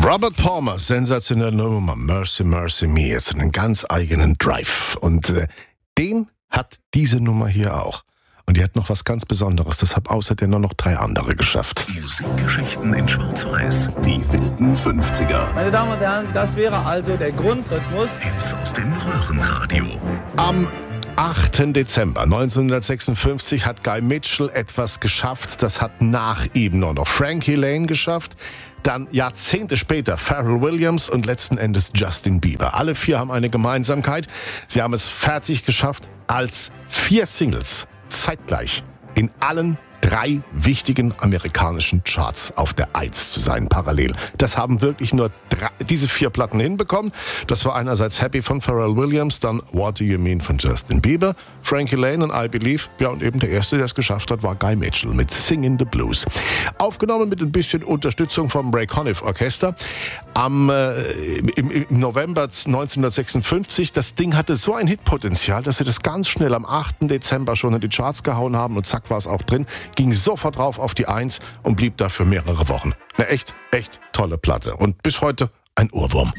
Robert Palmer, sensationelle Nummer, Mercy, Mercy Me, jetzt einen ganz eigenen Drive. Und den hat diese Nummer hier auch. Und die hat noch was ganz Besonderes, das haben außerdem noch 3 andere geschafft. Musikgeschichten in Schwarz-Weiß, die wilden 50er. Meine Damen und Herren, das wäre also der Grundrhythmus. Hits aus dem Röhrenradio. Am 8. Dezember 1956 hat Guy Mitchell etwas geschafft, das hat nach ihm nur noch Frankie Lane geschafft. Dann Jahrzehnte später Pharrell Williams und letzten Endes Justin Bieber. Alle 4 haben eine Gemeinsamkeit. Sie haben es fertig geschafft, als 4 Singles zeitgleich in allen 3 wichtigen amerikanischen Charts auf der 1 zu sein, parallel. Das haben wirklich nur diese 4 Platten hinbekommen. Das war einerseits Happy von Pharrell Williams, dann What Do You Mean von Justin Bieber, Frankie Lane und I Believe. Ja, und eben der Erste, der es geschafft hat, war Guy Mitchell mit Singin' the Blues. Aufgenommen mit ein bisschen Unterstützung vom Ray Conniff Orchester. Im November 1956. Das Ding hatte so ein Hitpotenzial, dass sie das ganz schnell am 8. Dezember schon in die Charts gehauen haben und zack war es auch drin. Ging sofort rauf auf die 1 und blieb da für mehrere Wochen. Eine echt tolle Platte. Und bis heute ein Ohrwurm.